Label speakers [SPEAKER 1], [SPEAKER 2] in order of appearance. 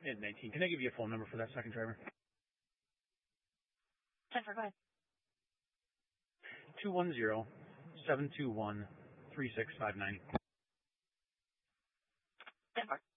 [SPEAKER 1] And 19. Can I give you a phone number for that second driver?
[SPEAKER 2] 10-4, go ahead.
[SPEAKER 1] 210-721-3659.
[SPEAKER 2] 10-4.